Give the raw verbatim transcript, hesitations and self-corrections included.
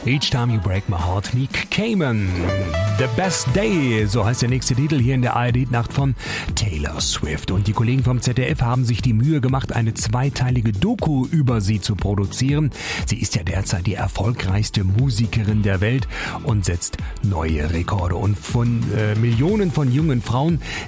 Each Time You Break My Heart, Nick Cayman. The Best Day, so heißt der nächste Titel hier in der A R D-Nacht von Taylor Swift. Und die Kollegen vom Z D F haben sich die Mühe gemacht, eine zweiteilige Doku über sie zu produzieren. Sie ist ja derzeit die erfolgreichste Musikerin der Welt und setzt neue Rekorde. Und von äh, Millionen von jungen Frauen